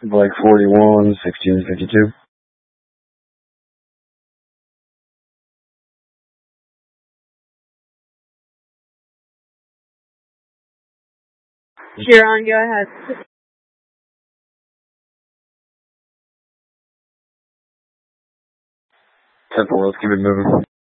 Blake 41, 1652. Chiron, go ahead. Temple, let's keep it moving.